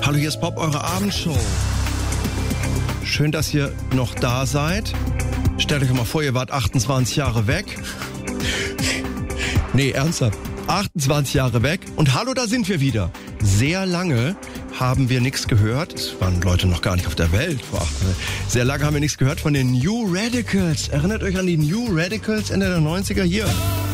Hallo, hier ist Pop, eure Abendshow. Schön, dass ihr noch da seid. Stellt euch mal vor, ihr wart 28 Jahre weg. Nee, ernsthaft. 28 Jahre weg. Und hallo, da sind wir wieder. Sehr lange haben wir nichts gehört. Es waren Leute noch gar nicht auf der Welt vor 8 Jahren. Sehr lange haben wir nichts gehört von den New Radicals. Erinnert euch an die New Radicals Ende der 90er? Hier.